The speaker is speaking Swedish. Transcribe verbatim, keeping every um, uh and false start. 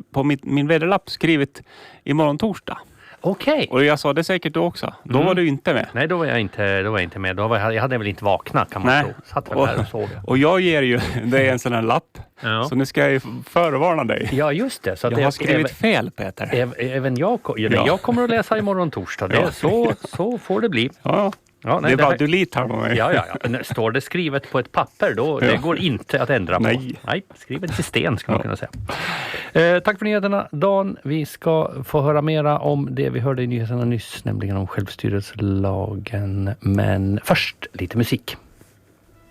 på mitt, min väderlapp skrivit imorgon torsdag. Okej. Okay. Och jag sa det säkert du också. Då mm. var du inte med. Nej, då var jag inte, då var jag inte med. Då var jag, jag hade väl inte vaknat kan man Nej. tro. Satt väl där och såg det. Och jag ger ju dig en sån här lapp. Ja. Så nu ska jag ju förvarna dig. Ja, just det. Så att jag det, har skrivit även, fel, Peter. Även, även jag, ja, ja. jag kommer att läsa imorgon torsdag. Det, ja. så, så får det bli. Ja, ja, nej, det är bara att du litar på mig. Ja, ja, ja. Står det skrivet på ett papper, då ja. det går inte att ändra på. Nej. Nej, skrivet i sten ska man ja. kunna säga. Eh, tack för nyheterna, Dan. Vi ska få höra mera om det vi hörde i nyheterna nyss, nämligen om självstyrelselagen. Men först lite musik.